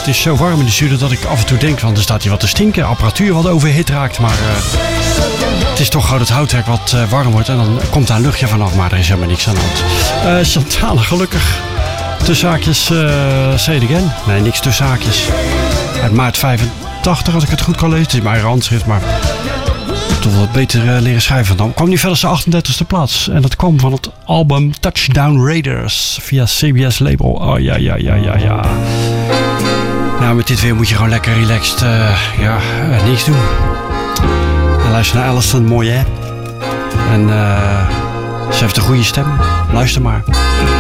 Het is zo warm in de studio dat ik af en toe denk, want er staat hier wat te stinken. Apparatuur wat overhit raakt, maar het is toch gewoon het houtwerk wat warm wordt. En dan komt daar een luchtje vanaf, maar er is helemaal niks aan de hand. Chantale, gelukkig. Tussen haakjes, say it again. Nee, niks tussen haakjes. Uit maart 85, als ik het goed kan lezen. Het is mijn eigen handschrift, maar toch wat beter leren schrijven dan. Kwam nu verder zijn 38e plaats. En dat kwam van het album Touchdown Raiders via CBS label. Oh ja. Nou, met dit weer moet je gewoon lekker relaxed, niks doen. En luister naar Alison Moyet. En ze heeft een goede stem. Luister maar.